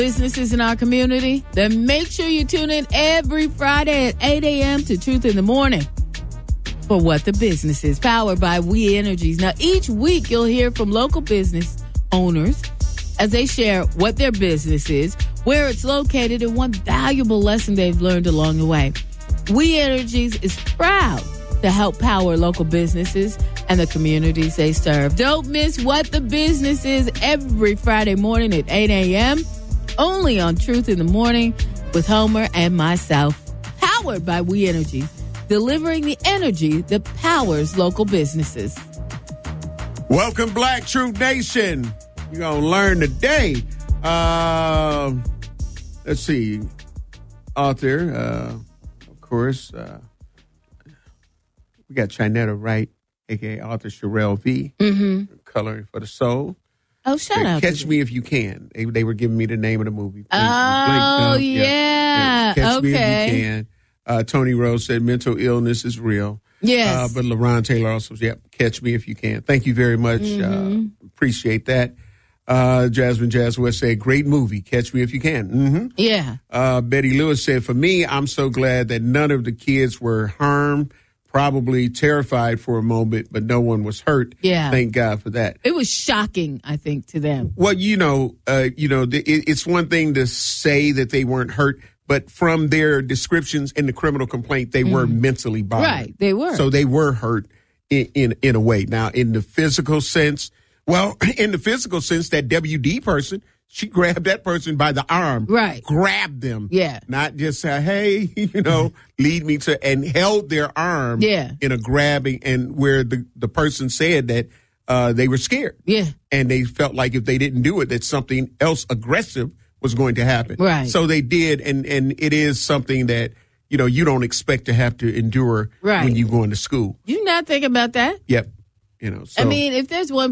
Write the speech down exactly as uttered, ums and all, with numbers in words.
businesses in our community? Then make sure you tune in every Friday at eight a.m. to Truth in the Morning for What the Business Is, powered by We Energies. Now, each week you'll hear from local business owners as they share what their business is, where it's located, and one valuable lesson they've learned along the way. We Energies is proud to help power local businesses and the communities they serve. Don't miss What the Business Is every Friday morning at eight a.m. only on Truth in the Morning with Homer and myself. Powered by We Energies, delivering the energy that powers local businesses. Welcome, Black Truth Nation. You're going to learn today. Uh, let's see. Author, uh, of course, uh, we got Chinetta Wright, a k a. author Sherelle V. Mm-hmm. Coloring for the Soul. Oh, shout They, out. Catch to Me If You Can. They, they were giving me the name of the movie. Oh, Blink, Blink, yeah. yeah. Catch okay. Me If You Can. Uh, Tony Rose said mental illness is real. Yes. Uh, but LaRon Taylor also said, yep, Catch Me If You Can. Thank you very much. Mm-hmm. Uh, appreciate that. Uh, Jasmine Jazz West said, great movie. Catch Me If You Can. Mm-hmm. Yeah. Uh, Betty Lewis said, for me, I'm so glad that none of the kids were harmed, probably terrified for a moment, but no one was hurt. Yeah. Thank God for that. It was shocking, I think, to them. Well, you know, uh, you know, it, it's one thing to say that they weren't hurt, but from their descriptions in the criminal complaint, they mm. were mentally bothered. Right, they were. So they were hurt in, in, in a way. Now, in the physical sense, well, in the physical sense, that W D person, she grabbed that person by the arm. Right. Grabbed them. Yeah. Not just say, hey, you know, lead me to, and held their arm. Yeah. In a grabbing, and where the, the person said that uh, they were scared. Yeah. And they felt like if they didn't do it, that something else aggressive was going to happen. Right. So they did, and, and it is something that, you know, you don't expect to have to endure right. when you go into school. You not think about that? Yep. You know, so. I mean, if there's one